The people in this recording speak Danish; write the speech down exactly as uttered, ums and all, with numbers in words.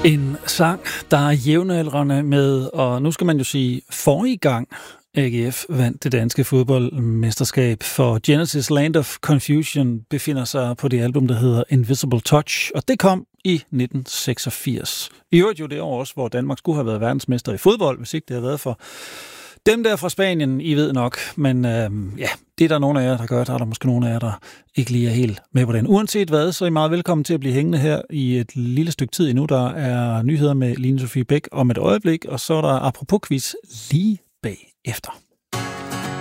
En sang, der er jævnaldrende med, og nu skal man jo sige, forrige gang A G F vandt det danske fodboldmesterskab, for Genesis Land of Confusion befinder sig på det album, der hedder Invisible Touch, og det kom i nitten seksogfirs. I øvrigt jo det år også, hvor Danmark skulle have været verdensmester i fodbold, hvis ikke det havde været for dem der fra Spanien, I ved nok, men øh, ja, det er der nogle af jer, der gør, der er der måske nogle af jer, der ikke lige er helt med på den. Uanset hvad, så er I meget velkommen til at blive hængende her i et lille stykke tid endnu. Der er nyheder med Line Sofie Bæk om et øjeblik, og så er der apropos quiz lige bagefter.